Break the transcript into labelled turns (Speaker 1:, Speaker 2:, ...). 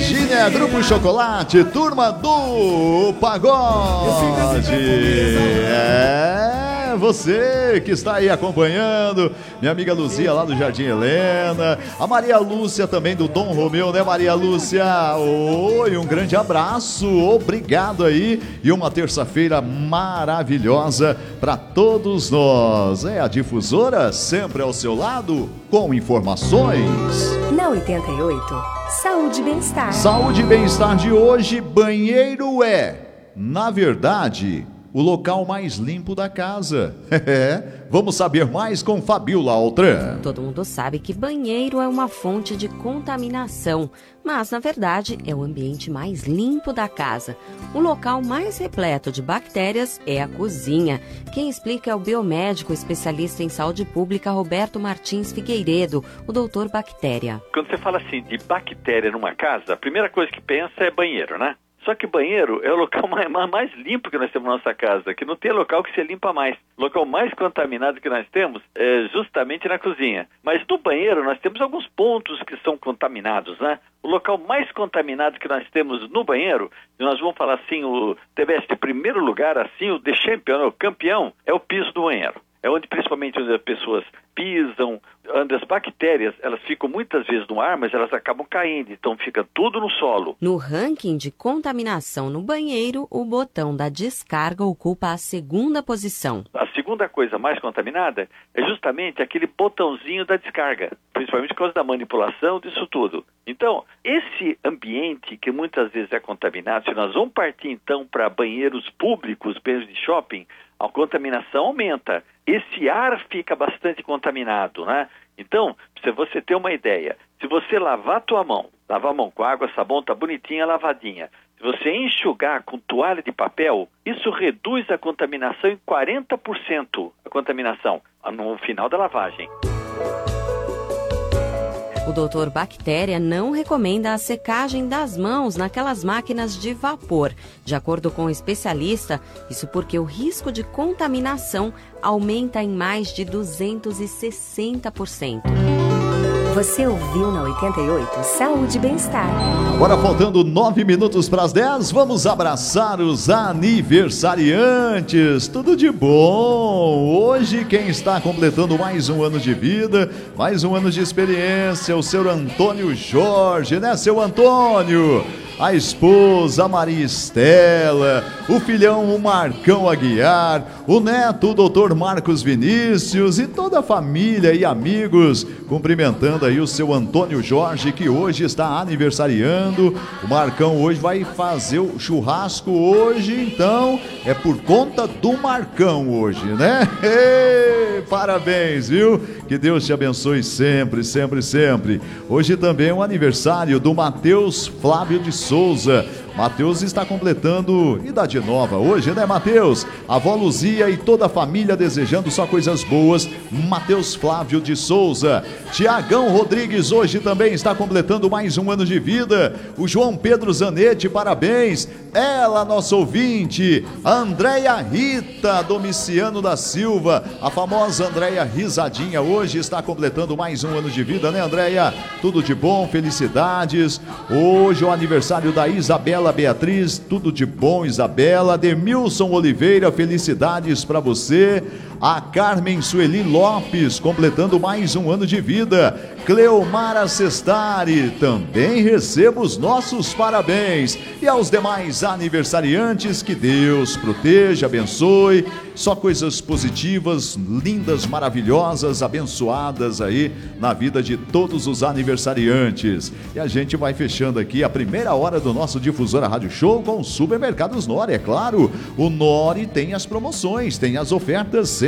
Speaker 1: Virgínia, Grupo Chocolate, turma do Pagode. Você que está aí acompanhando, minha amiga Luzia lá do Jardim Helena, a Maria Lúcia também do Dom Romeu, né, Maria Lúcia? Oi, um grande abraço, obrigado aí, e uma terça-feira maravilhosa para todos nós. É a Difusora sempre ao seu lado com informações.
Speaker 2: Na 88, saúde e bem-estar.
Speaker 1: Saúde e bem-estar de hoje, banheiro na verdade, o local mais limpo da casa. Vamos saber mais com Fabiola Altran.
Speaker 3: Todo mundo sabe que banheiro é uma fonte de contaminação, mas na verdade é o ambiente mais limpo da casa. O local mais repleto de bactérias é a cozinha. Quem explica é o biomédico especialista em saúde pública Roberto Martins Figueiredo, o doutor Bactéria.
Speaker 4: Quando você fala assim de bactéria numa casa, a primeira coisa que pensa é banheiro, né? Só que banheiro é o local mais limpo que nós temos na nossa casa, que não tem local que se limpa mais. O local mais contaminado que nós temos é justamente na cozinha. Mas no banheiro nós temos alguns pontos que são contaminados, né? O local mais contaminado que nós temos no banheiro, nós vamos falar assim, o TBS de primeiro lugar, assim, o de champion, o campeão, é o piso do banheiro. É onde principalmente onde as pessoas pisam, onde as bactérias, elas ficam muitas vezes no ar, mas elas acabam caindo, então fica tudo no solo.
Speaker 3: No ranking de contaminação no banheiro, o botão da descarga ocupa a segunda posição.
Speaker 4: A segunda coisa mais contaminada é justamente aquele botãozinho da descarga, principalmente por causa da manipulação disso tudo. Então, esse ambiente que muitas vezes é contaminado, se nós vamos partir então para banheiros públicos, banheiros de shopping, a contaminação aumenta. Esse ar fica bastante contaminado, né? Então, se você ter uma ideia, se você lavar a mão com água, sabão, tá bonitinha, lavadinha. Se você enxugar com toalha de papel, isso reduz a contaminação em 40%, a contaminação no final da lavagem.
Speaker 3: O doutor Bactéria não recomenda a secagem das mãos naquelas máquinas de vapor. De acordo com o especialista, isso porque o risco de contaminação aumenta em mais de 260%.
Speaker 2: Você ouviu na 88 Saúde e Bem-Estar.
Speaker 1: Agora faltando 9 minutos para as 10, vamos abraçar os aniversariantes. Tudo de bom! Hoje quem está completando mais um ano de vida, mais um ano de experiência, o seu Antônio Jorge, né, seu Antônio? A esposa Maria Estela, o filhão o Marcão Aguiar, o neto o doutor Marcos Vinícius e toda a família e amigos cumprimentando aí o seu Antônio Jorge, que hoje está aniversariando. O Marcão hoje vai fazer o churrasco hoje, então é por conta do Marcão hoje, né? Ei, parabéns, viu? Que Deus te abençoe sempre, sempre, sempre. Hoje também é o aniversário do Matheus Flávio de Souza. Matheus está completando idade nova hoje, né, Matheus? A avó Luzia e toda a família desejando só coisas boas. Matheus Flávio de Souza. Tiagão Rodrigues hoje também está completando mais um ano de vida. O João Pedro Zanetti, parabéns. Ela, nossa ouvinte, a Andréia Rita Domiciano da Silva, a famosa Andréia Risadinha, hoje está completando mais um ano de vida, né, Andréia? Tudo de bom, felicidades. Hoje é o aniversário da Isabela Beatriz, tudo de bom, Isabela. Demilson Oliveira, felicidades para você. A Carmen Sueli Lopes, completando mais um ano de vida. Cleomara Sestari, também receba os nossos parabéns. E aos demais aniversariantes, que Deus proteja, abençoe. Só coisas positivas, lindas, maravilhosas, abençoadas aí na vida de todos os aniversariantes. E a gente vai fechando aqui a primeira hora do nosso Difusora Rádio Show com Supermercados Nori, é claro. O Nori tem as promoções, tem as ofertas